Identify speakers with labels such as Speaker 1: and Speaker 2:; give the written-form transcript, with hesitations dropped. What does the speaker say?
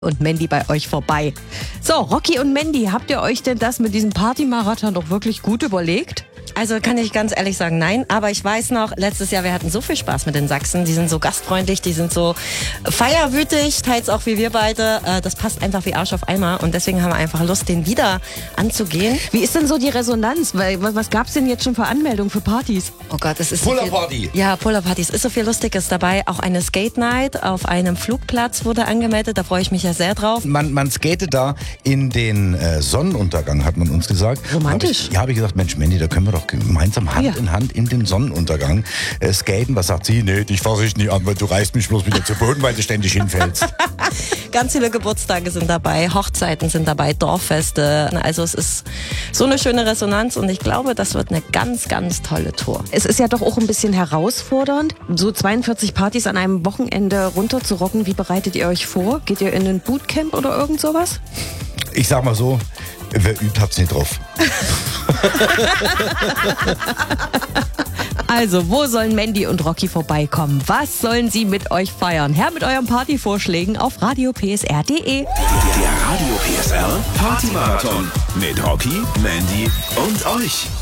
Speaker 1: und Mandy bei euch vorbei. So, Rocky und Mandy, habt ihr euch denn das mit diesem Partymarathon doch wirklich gut überlegt?
Speaker 2: Also kann ich ganz ehrlich sagen, nein. Aber ich weiß noch, letztes Jahr, wir hatten so viel Spaß mit den Sachsen. Die sind so gastfreundlich, die sind so feierwütig, teils auch wie wir beide. Das passt einfach wie Arsch auf Eimer. Und deswegen haben wir einfach Lust, den wieder anzugehen.
Speaker 1: Wie ist denn so die Resonanz? Was gab's denn jetzt schon für Anmeldungen für Partys?
Speaker 2: Oh Gott, es ist
Speaker 3: Puller Party.
Speaker 2: Ja, Puller Party. Es ist so viel Lustiges dabei. Auch eine Skate Night auf einem Flugplatz wurde angemeldet. Da freue ich mich ja sehr drauf.
Speaker 3: Man skatet da in den Sonnenuntergang, hat man uns gesagt.
Speaker 1: Romantisch.
Speaker 3: Habe ich gesagt, Mensch, Mandy, da können wir doch gemeinsam Hand in Hand in den Sonnenuntergang skaten. Was sagt sie? Nee, dich fasse ich nicht an, weil du reißt mich bloß wieder zu Boden, weil du ständig hinfällst.
Speaker 2: Ganz viele Geburtstage sind dabei, Hochzeiten sind dabei, Dorffeste. Also es ist so eine schöne Resonanz und ich glaube, das wird eine ganz, ganz tolle Tour.
Speaker 1: Es ist ja doch auch ein bisschen herausfordernd, so 42 Partys an einem Wochenende runterzurocken. Wie bereitet ihr euch vor? Geht ihr in ein Bootcamp oder irgend sowas?
Speaker 3: Ich sag mal so, wer übt, hat's nicht drauf.
Speaker 1: Also, wo sollen Mandy und Rocky vorbeikommen? Was sollen sie mit euch feiern? Her mit euren Partyvorschlägen auf radiopsr.de.
Speaker 4: Der Radio PSR Partymarathon mit Rocky, Mandy und euch.